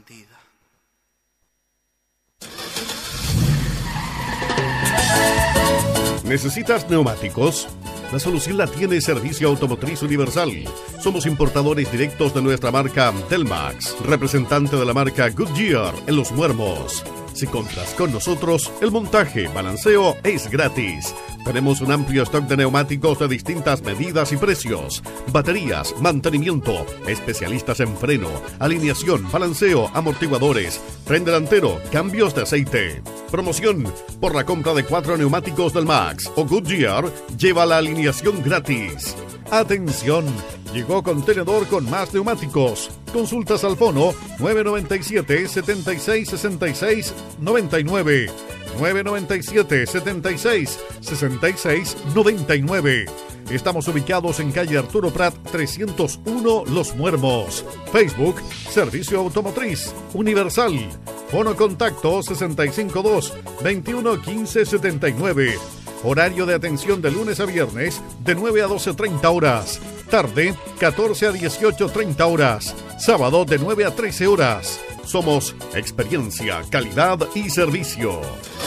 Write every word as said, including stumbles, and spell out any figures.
arrepentida. ¿Necesitas neumáticos? La solución la tiene Servicio Automotriz Universal. Somos importadores directos de nuestra marca Telmax, representante de la marca Goodyear en Los Muermos. Si compras con nosotros, el montaje, balanceo es gratis. Tenemos un amplio stock de neumáticos de distintas medidas y precios. Baterías, mantenimiento, especialistas en freno, alineación, balanceo, amortiguadores, tren delantero, cambios de aceite. Promoción: por la compra de cuatro neumáticos del Max o Goodyear, lleva la alineación gratis. ¡Atención! Llegó contenedor con más neumáticos. Consultas al fono nueve nueve siete, siete seis, seis seis nueve nueve. nueve nueve siete, siete seis, seis seis nueve nueve. Estamos ubicados en calle Arturo Prat trescientos uno, Los Muermos. Facebook, Servicio Automotriz Universal. Fono contacto sesenta y cinco dos, veintiuno, quince, setenta y nueve. Horario de atención de lunes a viernes de nueve a doce treinta horas. Tarde, catorce a dieciocho treinta horas. Sábado de nueve a trece horas. Somos experiencia, calidad y servicio.